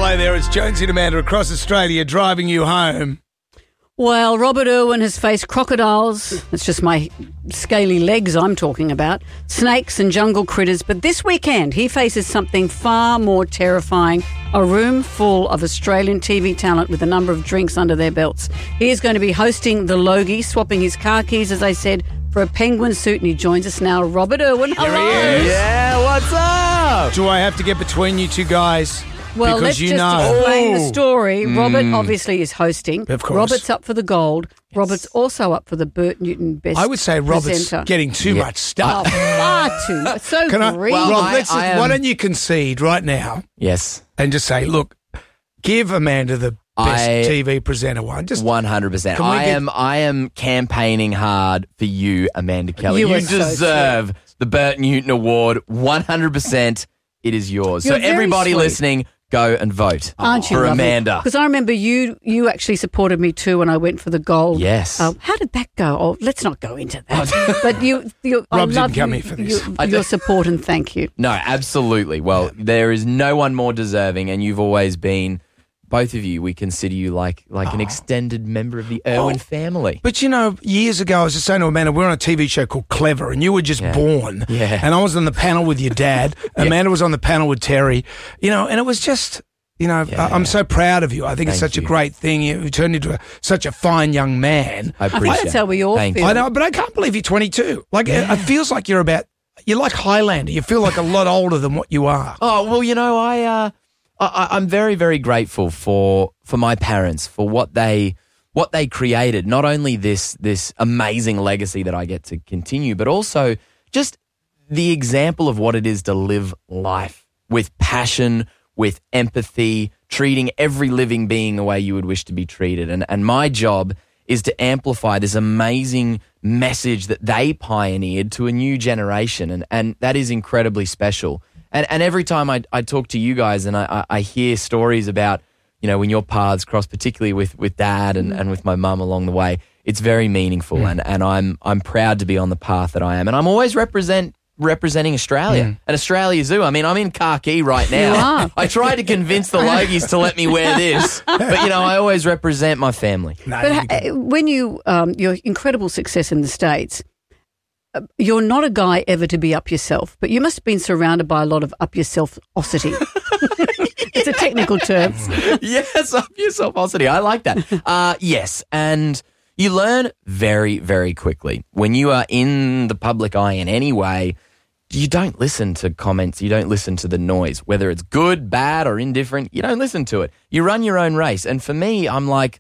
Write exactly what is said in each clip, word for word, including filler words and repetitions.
Hello there, it's Jonesy and Amanda across Australia driving you home. Well, Robert Irwin has faced crocodiles, it's just my scaly legs I'm talking about, snakes and jungle critters, but this weekend he faces something far more terrifying, a room full of Australian T V talent with a number of drinks under their belts. He is going to be hosting the Logie, swapping his car keys, as I said, for a penguin suit, and he joins us now, Robert Irwin. Hello. Here he is. Yeah, what's up? Do I have to get between you two guys? Well, because let's you just know. explain the Oh. story. Robert obviously is hosting. Of course. Robert's up for the gold. Yes. Robert's also up for the Bert Newton Best I would say Robert's presenter. getting too Yeah. much stuff. Oh, far too much. So Can I, greedy. Well, Rob, I- let's I just, am- why don't you concede right now Yes, and just say, look, give Amanda the best I- T V presenter one. Just one hundred percent. Can we I get- am. I am campaigning hard for you, Amanda Kelly. You You, are so deserve the Bert Newton Award. One hundred percent. It is yours. You're so very everybody sweet. listening, go and vote Aren't you for lovely? Amanda. Because I remember you you actually supported me too when I went for the gold. Yes. Uh, how did that go? Oh, let's not go into that. But you, you I Rob didn't love come you, here for this. you- your support and thank you. No, absolutely. Well, there is no one more deserving, and you've always been. Both of you, we consider you like like an extended member of the Irwin Oh. family. But, you know, years ago, I was just saying to Amanda, we were on a T V show called Clever, and you were just Yeah. born. Yeah. And I was on the panel with your dad. Amanda was on the panel with Terry. You know, and it was just, you know, Yeah. I- I'm so proud of you. I think it's Thank such a you. great thing. You turned into a, such a fine young man. I I think appreciate. that's how we all Thank feel. I know, but I can't believe you're twenty-two. Like, it, it feels like you're about, you're like Highlander. You feel like a lot older than what you are. Oh well, you know, I, uh, I I'm very very grateful for for my parents for what they what they created. Not only this this amazing legacy that I get to continue, but also just the example of what it is to live life with passion, with empathy, treating every living being the way you would wish to be treated. And and my job is to amplify this amazing message that they pioneered to a new generation, and and that is incredibly special. And and every time I, I talk to you guys and I, I hear stories about, you know, when your paths cross, particularly with, with dad and, and with my mum along the way, it's very meaningful. Mm. And, and I'm I'm proud to be on the path that I am. And I'm always represent representing Australia Mm. and Australia Zoo. I mean, I'm in khaki right You now. are. I tried to convince the Logies to let me wear this. But, you know, I always represent my family. No, But you ha- can- when you, um, your incredible success in the States, uh, you're not a guy ever to be up yourself, but you must have been surrounded by a lot of up yourself-osity. It's a technical term. Yes, up yourself-osity. I like that. Uh, yes, and you learn very, very quickly. When you are in the public eye in any way, you don't listen to comments. You don't listen to the noise. Whether it's good, bad, or indifferent, you don't listen to it. You run your own race. And for me, I'm like,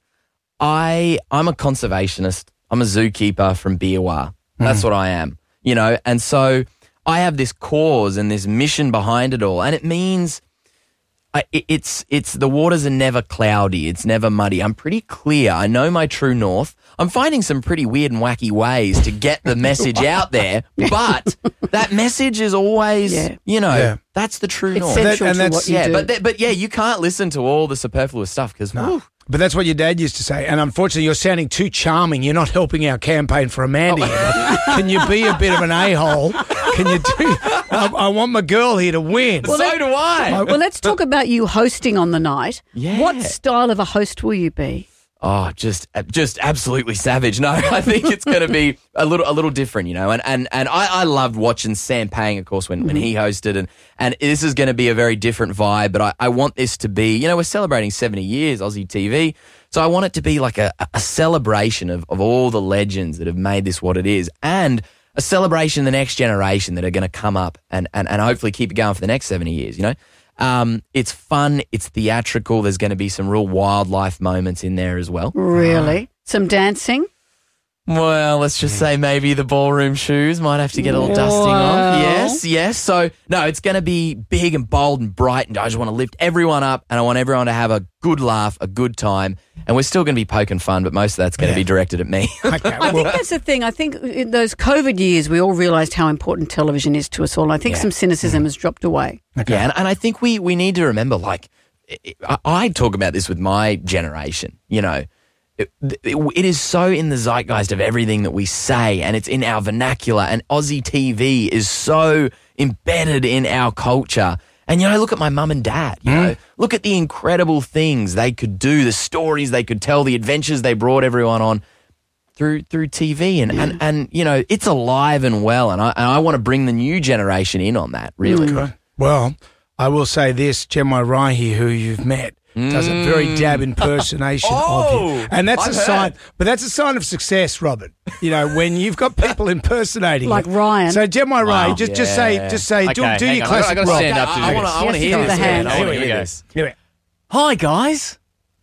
I, I'm a conservationist. I'm a zookeeper from Biawar. That's what I am, you know? And so I have this cause and this mission behind it all. And it means... I, it- it's it's the waters are never cloudy. It's never muddy. I'm pretty clear. I know my true north. I'm finding some pretty weird and wacky ways to get the message out there, but that message is always, Yeah. you know, Yeah. that's the true It's north. central and to that's- what you yeah, do. but th- but yeah, you can't listen to all the superfluous stuff because But that's what your dad used to say. And unfortunately, you're sounding too charming. You're not helping our campaign for Amanda. here. Can you be a bit of an a-hole? Can you do... I, I want my girl here to win. so do I. Well, let's talk about you hosting on the night. Yeah. What style of a host will you be? Oh, just just absolutely savage. No, I think it's going to be a little a little different, you know. And and and I, I loved watching Sam Pang, of course, when, when he hosted, and and this is going to be a very different vibe. But I, I want this to be, you know, we're celebrating seventy years Aussie T V, so I want it to be like a, a celebration of of all the legends that have made this what it is, and a celebration of the next generation that are going to come up and, and and hopefully keep it going for the next seventy years. You know. Um, it's fun, it's theatrical, there's going to be some real wildlife moments in there as well. Really? Some dancing? Well, let's just say maybe the ballroom shoes might have to get a little dusting Wow. off. Yes, yes. So, no, it's going to be big and bold and bright, and I just want to lift everyone up, and I want everyone to have a good laugh, a good time, and we're still going to be poking fun, but most of that's going to Yeah. be directed at me. Okay, I think well, that's the thing. I think in those COVID years, we all realised how important television is to us all. I think Yeah. some cynicism has dropped away. Yeah, and, and I think we, we need to remember, like, I, I talk about this with my generation, you know, it, it, it is so in the zeitgeist of everything that we say, and it's in our vernacular, and Aussie T V is so embedded in our culture. And, you know, look at my mum and dad, you know, look at the incredible things they could do, the stories they could tell, the adventures they brought everyone on through through T V. And, and, and you know, it's alive and well. And I, and I want to bring the new generation in on that, really. Okay. Well, I will say this, Gemma Rahi, who you've met, does a very dab impersonation Oh, of you. And that's I've a sign, heard. but that's a sign of success, Robert. You know, when you've got people impersonating Like you. Ryan. So Gemma Wow. Rahi, just just say, Yeah. just say, do, Okay, do hang your on. I classic gotta Rob. stand up to I do want this. to I want to Yes, hear the this, man. hand. I want to Here we hear go. this. Here we- Hi, guys.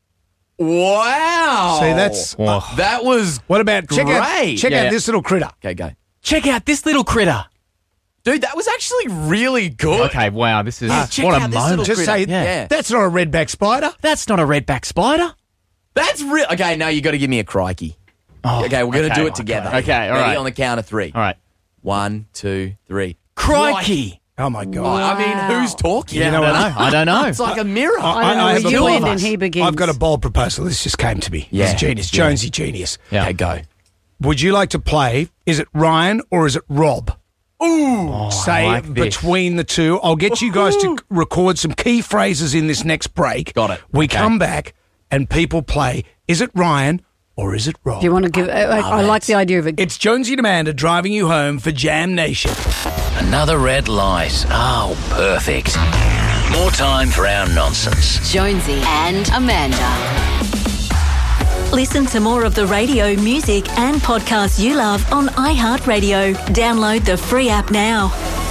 Wow. See, that's Oh. That was... what about check out Great. check Yeah. out this little critter. Okay, go. Check out this little critter. Dude, that was actually really good. Okay, wow, this is Yeah, check what a out this moment. little Just say critter. Yeah. that's not a redback spider. That's not a redback spider. That's real. Okay, now you got to give me a crikey. Oh, Okay, we're going to okay, do it together. Okay, all Ready? right. On the count of three. All right. One, two, three. Crikey. Oh my Oh, god. I mean, Wow. who's talking? Yeah, You know I don't what? know. I don't know. It's like a mirror. I don't know I where have a you bold- end and he begins. I've got a bold proposal. This just came to me. Yeah. It's genius. Yeah. Jonesy genius. Yeah. Okay, go. Would you like to play? Is it Ryan or is it Rob? Oh, Say I like this. between the two. I'll get you guys to record some key phrases in this next break. Got it. We Okay. come back and people play. Is it Ryan or is it Rob? Do you want to give? I, I, I like the idea of it. It's Jonesy and Amanda driving you home for Jam Nation. Another red light. Oh, perfect. More time for our nonsense. Jonesy and Amanda. Listen to more of the radio, music and podcasts you love on iHeartRadio. Download the free app now.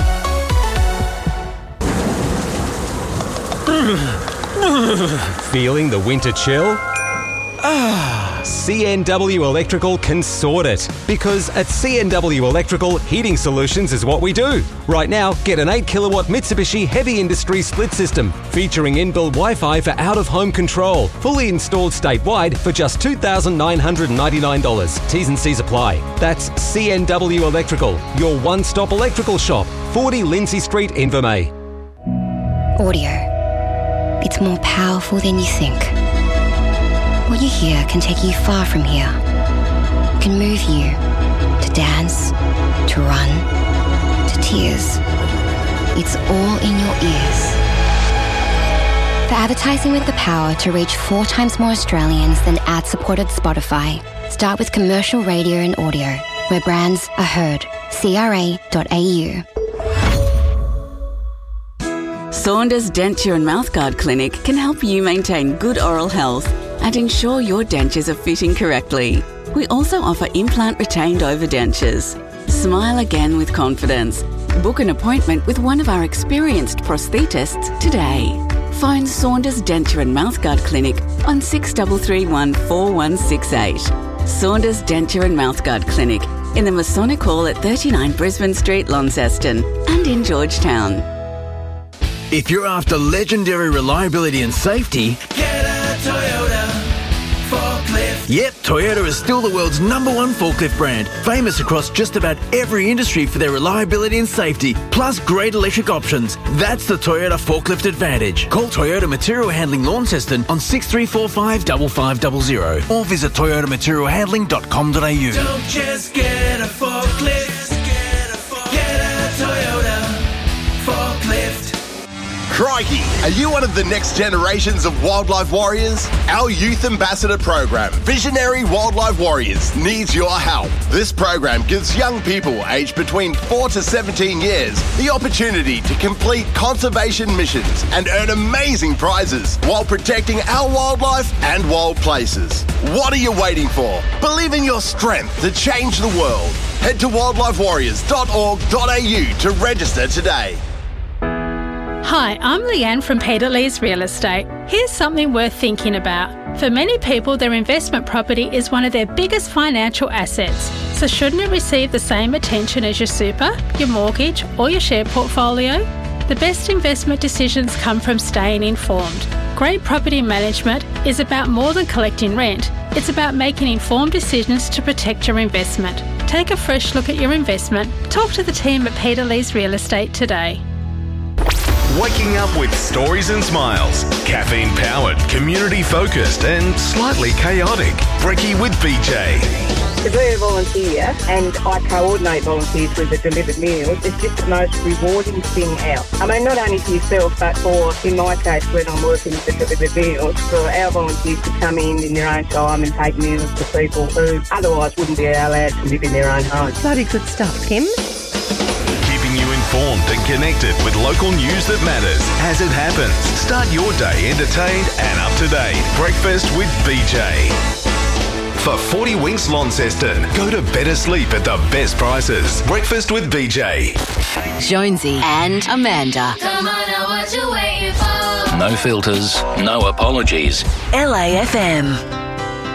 Feeling the winter chill? Ah, C N W Electrical can sort it. Because at C N W Electrical, heating solutions is what we do. Right now, get an eight kilowatt Mitsubishi Heavy Industry split system featuring inbuilt Wi-Fi for out-of-home control, fully installed statewide for just two thousand nine hundred ninety-nine dollars. T's and C's apply. That's C N W Electrical, your one-stop electrical shop, forty Lindsay Street, Invermay. Audio. It's more powerful than you think. What you hear can take you far from here. It can move you to dance, to run, to tears. It's all in your ears. For advertising with the power to reach four times more Australians than ad-supported Spotify, start with commercial radio and audio, where brands are heard. C R A dot A U. Saunders Denture and Mouthguard Clinic can help you maintain good oral health and ensure your dentures are fitting correctly. We also offer implant retained overdentures. Smile again with confidence. Book an appointment with one of our experienced prosthetists today. Phone Saunders Denture and Mouthguard Clinic on six three three one, four one six eight. Saunders Denture and Mouthguard Clinic in the Masonic Hall at thirty-nine Brisbane Street, Launceston, and in Georgetown. If you're after legendary reliability and safety, get a Toyota forklift. Yep, Toyota is still the world's number one forklift brand, famous across just about every industry for their reliability and safety, plus great electric options. That's the Toyota Forklift Advantage. Call Toyota Material Handling Launceston on six three four five, five five zero zero or visit toyota material handling dot com dot a u. Don't just get a forklift, get a, forklift. Get a Toyota forklift. Crikey! Are you one of the next generations of wildlife warriors? Our Youth Ambassador program, Visionary Wildlife Warriors, needs your help. This program gives young people aged between four to seventeen years the opportunity to complete conservation missions and earn amazing prizes while protecting our wildlife and wild places. What are you waiting for? Believe in your strength to change the world. Head to wildlife warriors dot org dot a u to register today. Hi, I'm Leanne from Peter Lee's Real Estate. Here's something worth thinking about. For many people, their investment property is one of their biggest financial assets. So shouldn't it receive the same attention as your super, your mortgage, or your share portfolio? The best investment decisions come from staying informed. Great property management is about more than collecting rent. It's about making informed decisions to protect your investment. Take a fresh look at your investment. Talk to the team at Peter Lee's Real Estate today. Waking up with stories and smiles. Caffeine-powered, community-focused and slightly chaotic. Brekkie with B J. To be a volunteer, and I coordinate volunteers with the delivered meals, it's just the most rewarding thing out. I mean, not only for yourself, but for, in my case, when I'm working with the delivered meals, for our volunteers to come in in their own time and take meals to people who otherwise wouldn't be allowed to live in their own homes. Bloody good stuff, Kim. Keeping you informed and connected with local news that matters as it happens. Start your day entertained and up to date. Breakfast with B J. For forty Winks Launceston, go to better sleep at the best prices. Breakfast with B J. Jonesy and Amanda. Come on now, what you waiting for? No filters, no apologies. L A F M.